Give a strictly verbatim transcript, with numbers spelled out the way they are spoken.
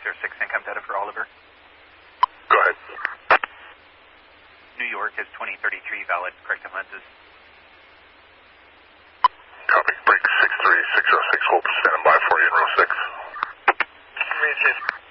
oh six income data for Oliver. Go ahead. New York has twenty thirty-three valid corrective lenses. Copy. Break six three six oh six, Hope, standing by for you in row six. Read